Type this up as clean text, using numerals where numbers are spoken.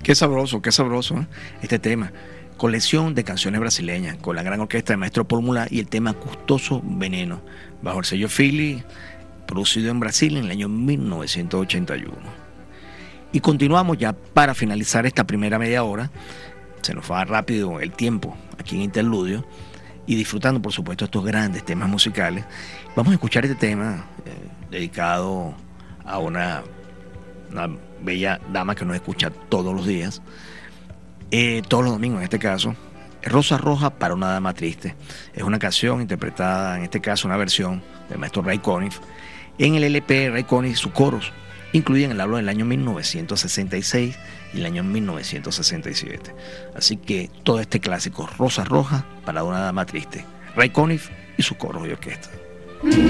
qué sabroso, ¿eh? Este tema. Colección de canciones brasileñas con la gran orquesta de Maestro Pólmula y el tema Custoso Veneno, bajo el sello Philly, producido en Brasil en el año 1981. Y continuamos ya para finalizar esta primera media hora. Se nos va rápido el tiempo aquí en Interludio y disfrutando, por supuesto, estos grandes temas musicales. Vamos a escuchar este tema dedicado a una bella dama que nos escucha todos los días, todos los domingos en este caso. Rosa Roja para una dama triste. Es una canción interpretada, en este caso una versión del maestro Ray Conniff, en el LP Ray Conniff, sus coros, incluyen el álbum del año 1966 y el año 1967. Así que todo este clásico, Rosa Roja para una dama triste, Ray Conniff y sus coros y orquesta.